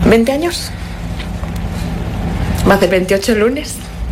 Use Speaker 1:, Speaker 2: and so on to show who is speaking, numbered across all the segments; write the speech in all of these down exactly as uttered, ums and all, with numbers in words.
Speaker 1: veinte años. Va a hacer veintiocho el lunes.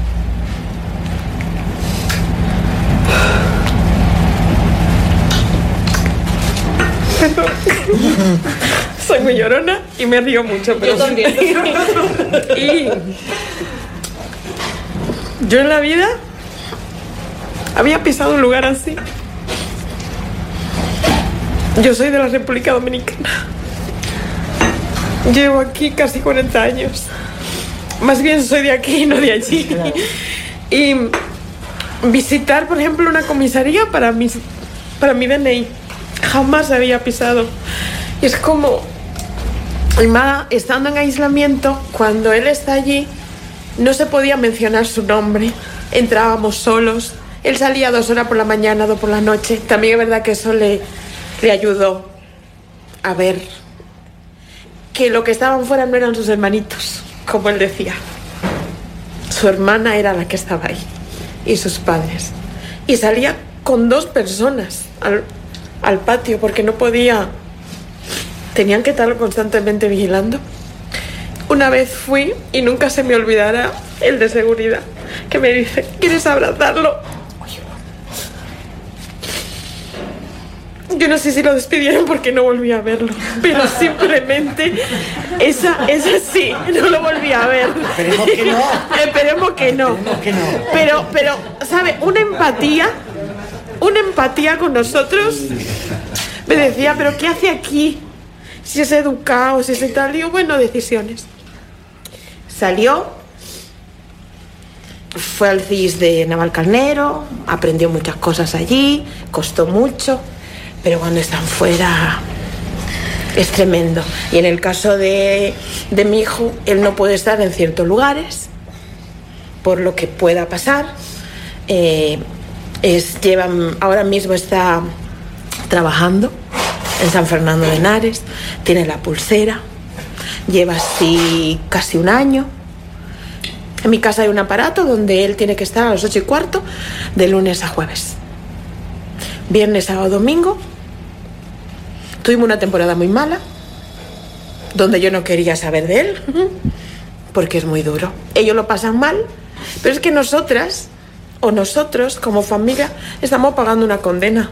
Speaker 1: Soy muy llorona y me río mucho, pero...
Speaker 2: Yo también.
Speaker 1: Y yo en la vida había pisado un lugar así. Yo soy de la República Dominicana. Llevo aquí casi cuarenta años. Más bien soy de aquí, no de allí. Claro. Y visitar, por ejemplo, una comisaría para, mis, para mi D N I. Jamás había pisado. Y es como... Ma, estando en aislamiento, cuando él está allí, no se podía mencionar su nombre. Entrábamos solos. Él salía dos horas por la mañana, dos por la noche. También es verdad que eso le, le ayudó a ver que lo que estaban fuera no eran sus hermanitos, como él decía. Su hermana era la que estaba ahí y sus padres. Y salía con dos personas al, al patio porque no podía... Tenían que estarlo constantemente vigilando. Una vez fui y nunca se me olvidará el de seguridad que me dice: ¿quieres abrazarlo? Yo no sé si lo despidieron porque no volví a verlo, pero simplemente esa, esa sí, no lo volví a ver.
Speaker 3: Esperemos que no.
Speaker 1: Esperemos que no.
Speaker 3: Esperemos que no.
Speaker 1: Pero, pero, ¿sabe? Una empatía, una empatía con nosotros. Me decía: ¿pero qué hace aquí? Si es educado, si es tal. Digo, bueno, decisiones. Salió, fue al C I S de Navalcarnero, aprendió muchas cosas allí, costó mucho, pero cuando están fuera es tremendo. Y en el caso de, de mi hijo, él no puede estar en ciertos lugares por lo que pueda pasar. Eh, es, lleva, ahora mismo está trabajando en San Fernando de Henares, tiene la pulsera, lleva así casi un año. En mi casa hay un aparato donde él tiene que estar a las ocho y cuarto de lunes a jueves. Viernes, sábado, domingo. Tuvimos una temporada muy mala, donde yo no quería saber de él, porque es muy duro. Ellos lo pasan mal, pero es que nosotras, o nosotros como familia, estamos pagando una condena.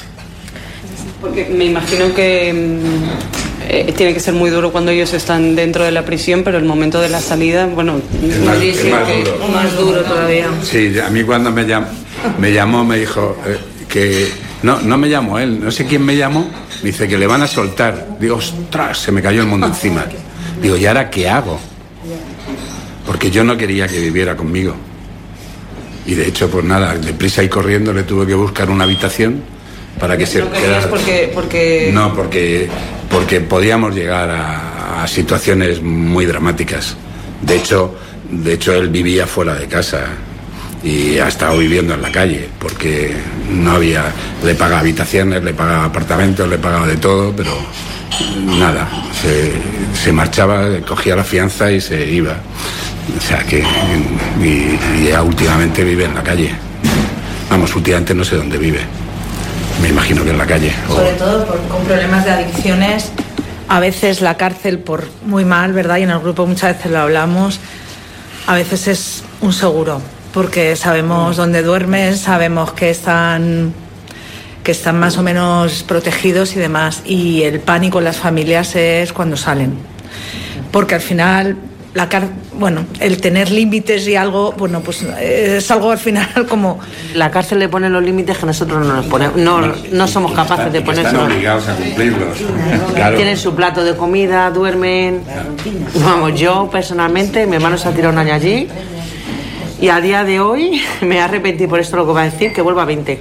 Speaker 2: Porque me imagino que eh, tiene que ser muy duro cuando ellos están dentro de la prisión, pero el momento de la salida, bueno,
Speaker 4: es más, es más,
Speaker 2: que
Speaker 4: duro.
Speaker 2: más duro todavía.
Speaker 4: Sí, a mí cuando me llamó, me, llamó, me dijo eh, que... No, no me llamó él, no sé quién me llamó, me dice que le van a soltar. Digo, ostras, se me cayó el mundo encima. Digo, ¿y ahora qué hago? Porque yo no quería que viviera conmigo. Y de hecho, pues nada, deprisa y corriendo le tuve que buscar una habitación para que se
Speaker 2: ¿No querías porque, porque...?
Speaker 4: No, porque, porque podíamos llegar a, a situaciones muy dramáticas. De hecho, de hecho, él vivía fuera de casa y ha estado viviendo en la calle, porque no había... Le pagaba habitaciones, le pagaba apartamentos, le pagaba de todo, pero nada, se, se marchaba, cogía la fianza y se iba. O sea que... Y, y ya últimamente vive en la calle. Vamos, últimamente no sé dónde vive. Me imagino que en la calle.
Speaker 5: Sobre o... todo por, con problemas de adicciones. A veces la cárcel, por muy mal, ¿verdad? Y en el grupo muchas veces lo hablamos, a veces es un seguro, porque sabemos dónde duermen, sabemos que están, que están más o menos protegidos y demás. Y el pánico en las familias es cuando salen. Porque al final... La car- bueno, el tener límites y algo, bueno, pues es algo al final como...
Speaker 6: La cárcel le pone los límites que nosotros no nos ponemos, no, no somos capaces de ponerlos.
Speaker 4: Están obligados a cumplirlos. Claro.
Speaker 6: Tienen su plato de comida, duermen... Vamos, yo personalmente, mi hermano se ha tirado un año allí y a día de hoy me arrepentí por esto lo que va a decir, que vuelva a veinte.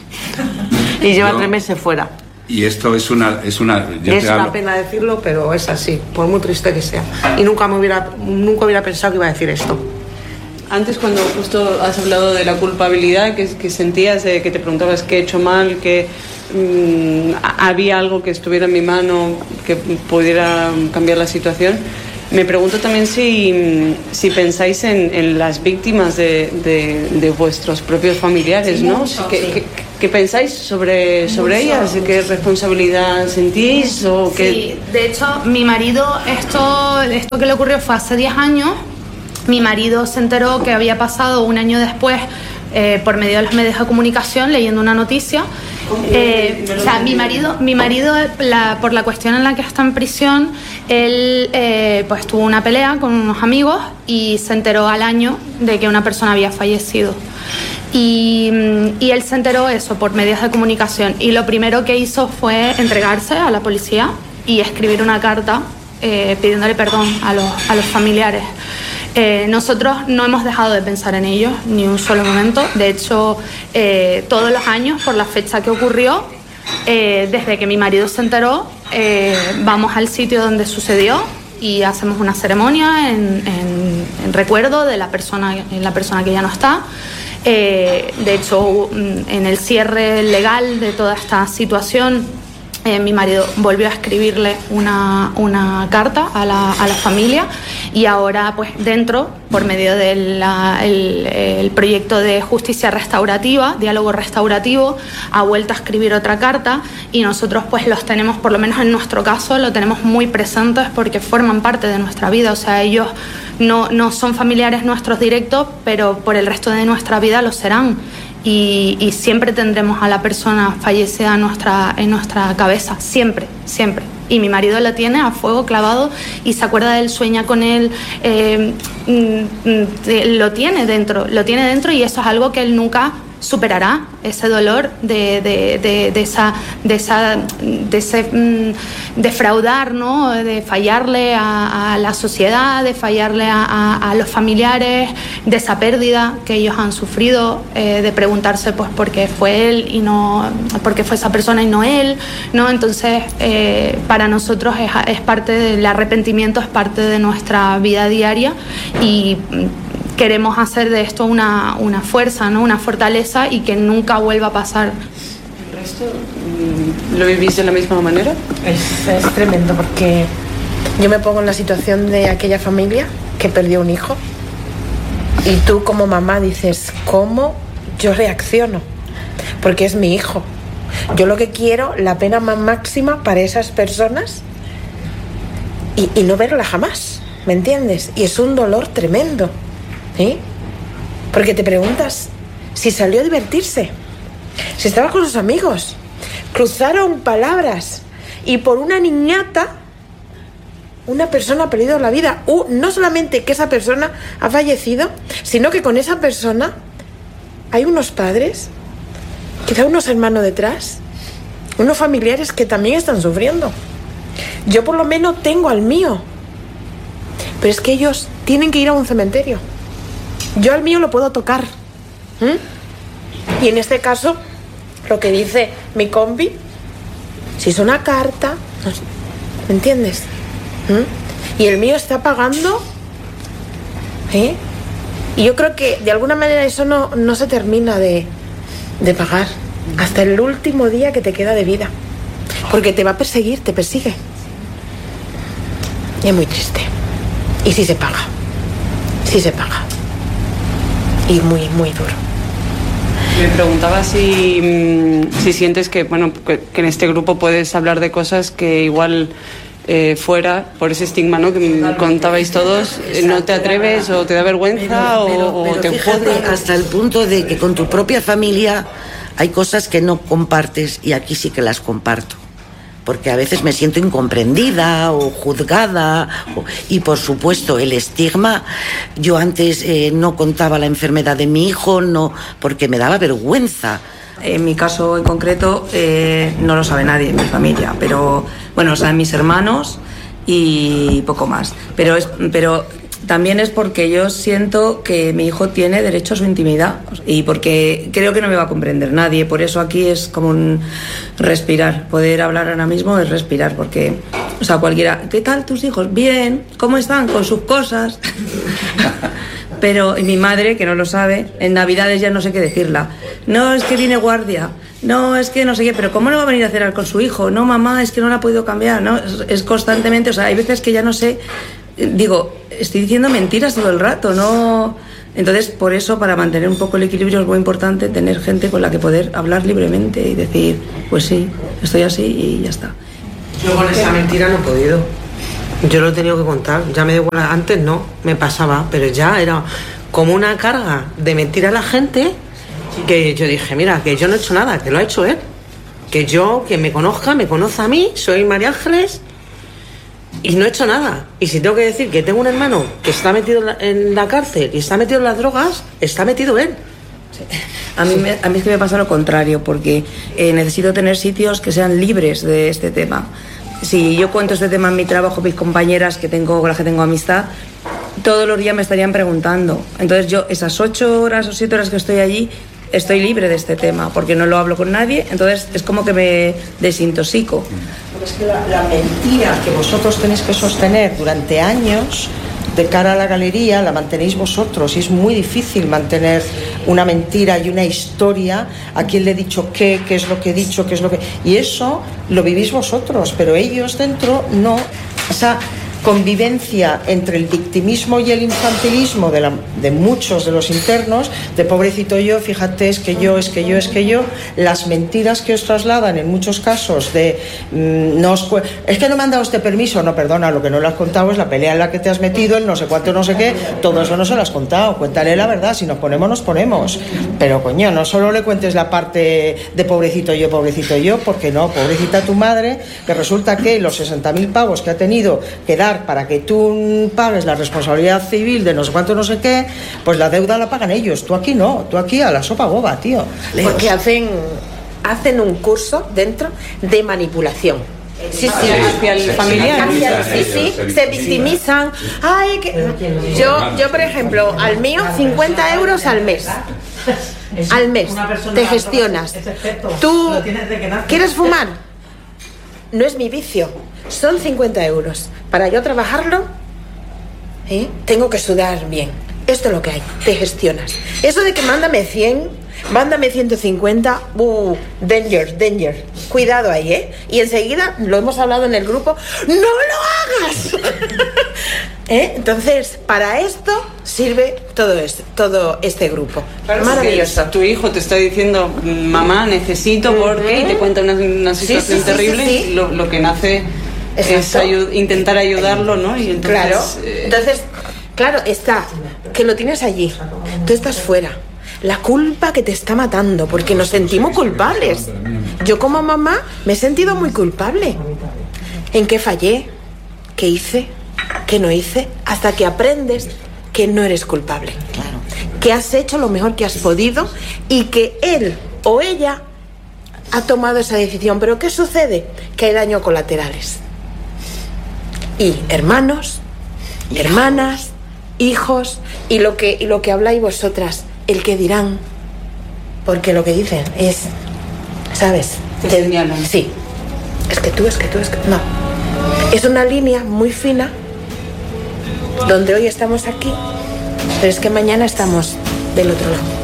Speaker 6: Y lleva
Speaker 4: Yo...
Speaker 6: tres meses fuera.
Speaker 4: Y esto es una... Es una, yo
Speaker 6: es
Speaker 4: te
Speaker 6: una
Speaker 4: hablo...
Speaker 6: pena decirlo, pero es así, por muy triste que sea. Y nunca me hubiera, nunca hubiera pensado que iba a decir esto.
Speaker 2: Antes, cuando justo has hablado de la culpabilidad que, que sentías, de que te preguntabas qué he hecho mal, que mmm, había algo que estuviera en mi mano que pudiera cambiar la situación, me pregunto también si, si pensáis en, en las víctimas de, de, de vuestros propios familiares, ¿no?
Speaker 5: Sí,
Speaker 2: ¿Qué,
Speaker 5: sí.
Speaker 2: qué, ¿Qué pensáis sobre, sobre ellas? ¿Qué responsabilidad sentís? O qué...
Speaker 3: Sí, de hecho, mi marido, esto, esto que le ocurrió fue hace diez años. Mi marido se enteró que había pasado un año después eh, por medio de los medios de comunicación, leyendo una noticia. Eh, o sea, mi marido, mi marido la, por la cuestión en la que está en prisión, él eh, pues tuvo una pelea con unos amigos y se enteró al año de que una persona había fallecido. Y, y él se enteró eso por medios de comunicación y lo primero que hizo fue entregarse a la policía y escribir una carta eh, pidiéndole perdón a los, a los familiares. Eh, nosotros no hemos dejado de pensar en ellos ni un solo momento. De hecho, eh, todos los años, por la fecha que ocurrió, eh, desde que mi marido se enteró, eh, vamos al sitio donde sucedió y hacemos una ceremonia en, en, en recuerdo de la persona, en la persona que ya no está. Eh, de hecho, en el cierre legal de toda esta situación, eh, mi marido volvió a escribirle una, una carta a la, a la familia y ahora pues dentro, por medio del el, el proyecto de justicia restaurativa, diálogo restaurativo, ha vuelto a escribir otra carta y nosotros pues los tenemos, por lo menos en nuestro caso, lo tenemos muy presentes porque forman parte de nuestra vida. O sea, ellos no, no son familiares nuestros directos, pero por el resto de nuestra vida lo serán. Y, y siempre tendremos a la persona fallecida en nuestra, en nuestra cabeza, siempre, siempre. Y mi marido la tiene a fuego clavado y se acuerda de él, sueña con él, eh, lo tiene dentro, lo tiene dentro y eso es algo que él nunca superará, ese dolor de, de, de, de esa, de, esa, de ese mm, defraudar, ¿no? De fallarle a, a la sociedad, de fallarle a, a, a los familiares, de esa pérdida que ellos han sufrido, eh, de preguntarse pues por qué fue él y no, por qué fue esa persona y no él, ¿no? Entonces, eh, para nosotros es, es parte del arrepentimiento, es parte de nuestra vida diaria y queremos hacer de esto una, una fuerza, ¿no? Una fortaleza y que nunca vuelva a pasar.
Speaker 2: ¿El resto lo vivís de la misma manera?
Speaker 1: Es, es tremendo porque yo me pongo en la situación de aquella familia que perdió un hijo y tú como mamá dices, ¿cómo yo reacciono? Porque es mi hijo. Yo lo que quiero, la pena más máxima para esas personas y, y no verla jamás, ¿me entiendes? Y es un dolor tremendo. ¿Sí? Porque te preguntas si salió a divertirse, si estaba con sus amigos, cruzaron palabras y por una niñata una persona ha perdido la vida. Uh, no solamente que esa persona ha fallecido, sino que con esa persona hay unos padres, quizá unos hermanos detrás, unos familiares que también están sufriendo. Yo por lo menos tengo al mío, pero es que ellos tienen que ir a un cementerio. Yo al mío lo puedo tocar. ¿Mm? Y en este caso, lo que dice mi compi, si es una carta, ¿me entiendes? ¿Mm? Y el mío está pagando. ¿Eh? Y yo creo que de alguna manera eso no, no se termina de, de pagar hasta el último día que te queda de vida. Porque te va a perseguir, te persigue. Y es muy triste. Y sí se paga. Sí se paga. Y muy, muy duro.
Speaker 2: Me preguntaba si, si sientes que, bueno, que en este grupo puedes hablar de cosas que igual eh, fuera, por ese estigma, ¿no? Que me contabais todos, eh, no te atreves o te da vergüenza pero, pero, o,
Speaker 7: pero
Speaker 2: o te
Speaker 7: fíjate, hasta el punto de que con tu propia familia hay cosas que no compartes y aquí sí que las comparto. Porque a veces me siento incomprendida o juzgada o, y por supuesto el estigma. Yo antes eh, no contaba la enfermedad de mi hijo, no, porque me daba vergüenza.
Speaker 8: En mi caso en concreto eh, no lo sabe nadie en mi familia, pero bueno, lo saben mis hermanos y poco más. Pero es, pero también es porque yo siento que mi hijo tiene derecho a su intimidad y porque creo que no me va a comprender nadie. Por eso aquí es como un respirar. Poder hablar ahora mismo es respirar, porque, o sea, cualquiera, ¿qué tal tus hijos? Bien, ¿cómo están? Con sus cosas. Pero y mi madre, que no lo sabe, en Navidades ya no sé qué decirla. No, es que viene guardia. No, es que no sé qué, pero ¿cómo no va a venir a cenar con su hijo? No, mamá, es que no la ha podido cambiar, ¿no? Es, es constantemente, o sea, hay veces que ya no sé. Digo, estoy diciendo mentiras todo el rato, no, Entonces, por eso, para mantener un poco el equilibrio es muy importante tener gente con la que poder hablar libremente y decir, pues sí, estoy así y ya está.
Speaker 6: Yo con esa mentira no he podido. Yo lo he tenido que contar. Ya me da igual, antes no, me pasaba, pero ya era como una carga de mentir a la gente que yo dije, mira, que yo no he hecho nada, que lo ha hecho él. Que yo, que me conozca, me conoce a mí, soy María Ángeles y no he hecho nada. Y si tengo que decir que tengo un hermano que está metido en la, en la cárcel y está metido en las drogas, está metido él.
Speaker 8: Sí. A mí, me, a mí es que me pasa lo contrario, porque eh, necesito tener sitios que sean libres de este tema. Si yo cuento este tema en mi trabajo, mis compañeras que tengo, con las que tengo amistad, todos los días me estarían preguntando. Entonces yo esas ocho horas o siete horas que estoy allí, estoy libre de este tema, porque no lo hablo con nadie, entonces es como que me desintoxico.
Speaker 9: Es que la, la mentira que vosotros tenéis que sostener durante años de cara a la galería la mantenéis vosotros, y es muy difícil mantener una mentira y una historia. ¿A quién le he dicho qué? ¿Qué es lo que he dicho? ¿Qué es lo que...? Y eso lo vivís vosotros, pero ellos dentro no. Esa convivencia entre el victimismo y el infantilismo de, la, de muchos de los internos, de pobrecito yo, fíjate, es que yo, es que yo, es que yo, las mentiras que os trasladan en muchos casos de mmm, no os, es que no me han dado este permiso, no, perdona, lo que no le has contado es la pelea en la que te has metido, el no sé cuánto, no sé qué, todo eso no se lo has contado, cuéntale la verdad, si nos ponemos, nos ponemos, pero coño, no solo le cuentes la parte de pobrecito yo, pobrecito yo, porque no, pobrecita tu madre, que resulta que los sesenta mil pavos que ha tenido que dar para que tú pagues la responsabilidad civil de no sé cuánto, no sé qué, pues la deuda la pagan ellos, tú aquí no, tú aquí a la sopa boba, tío.
Speaker 10: Porque hacen, hacen un curso dentro de manipulación. Sí, sí,
Speaker 2: hacia el familiar.
Speaker 10: Hacia, sí, sí, se victimizan. Ay, que... yo, yo, por ejemplo, al mío, cincuenta euros al mes. Al mes, te gestionas. ¿Tú quieres fumar? No es mi vicio, son cincuenta euros. Para yo trabajarlo, ¿eh? Tengo que sudar bien. Esto es lo que hay, te gestionas. Eso de que mándame cien, mándame ciento cincuenta, uh, danger, danger. Cuidado ahí, ¿eh? Y enseguida, lo hemos hablado en el grupo, ¡no lo hagas! ¿Eh? Entonces, para esto sirve todo esto, todo este grupo.
Speaker 2: Claro,
Speaker 10: maravilloso.
Speaker 2: Tu hijo te está diciendo, mamá, necesito porque, uh-huh. y te cuenta una, una situación sí, sí, terrible, sí, sí, sí. Lo, lo que nace Exacto. es ayu- intentar ayudarlo, ¿no? Y entonces,
Speaker 10: claro,
Speaker 2: eh...
Speaker 10: entonces, claro, está, que lo tienes allí, tú estás fuera. La culpa que te está matando, porque nos sentimos culpables. Yo como mamá me he sentido muy culpable. ¿En qué fallé? ¿Qué hice? ¿Qué no hice? Hasta que aprendes que no eres culpable. Claro. Que has hecho lo mejor que has podido y que él o ella ha tomado esa decisión. Pero ¿qué sucede? Que hay daños colaterales. Y hermanos, hermanas, hijos, y lo que, y lo que habláis vosotras, el que dirán, porque lo que dicen es, ¿sabes?
Speaker 2: Te señalan.
Speaker 10: Sí. Es que tú, es que tú, es que... No. Es una línea muy fina, donde hoy estamos aquí, pero es que mañana estamos del otro lado.